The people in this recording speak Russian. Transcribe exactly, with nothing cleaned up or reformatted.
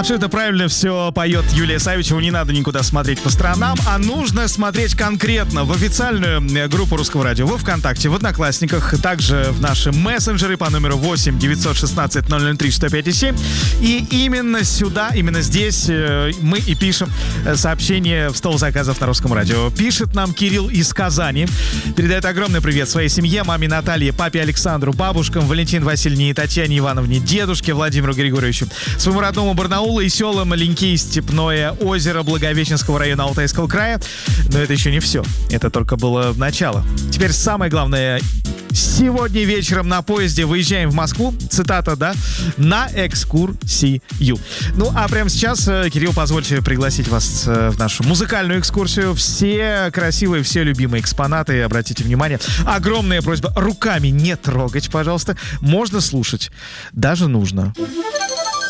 Абсолютно правильно все поет Юлия Савичева. Не надо никуда смотреть по сторонам, а нужно смотреть конкретно в официальную группу Русского радио во ВКонтакте, в Одноклассниках, также в наши мессенджеры по номеру восемь девятьсот шестнадцать ноль ноль три сто пять семь. И именно сюда, именно здесь мы и пишем сообщение в стол заказов на Русском радио. Пишет нам Кирилл из Казани. Передает огромный привет своей семье, маме Наталье, папе Александру, бабушкам Валентине Васильевне и Татьяне Ивановне, дедушке Владимиру Григорьевичу, своему родному Барнаулу и селам Маленький, Степное озеро Благовещенского района Алтайского края. Но это еще не все. Это только было начало. Теперь самое главное. Сегодня вечером на поезде выезжаем в Москву, цитата, да, на экскурсию. Ну, а прямо сейчас, Кирилл, позвольте пригласить вас в нашу музыкальную экскурсию. Все красивые, все любимые экспонаты, обратите внимание. Огромная просьба руками не трогать, пожалуйста. Можно слушать, даже нужно.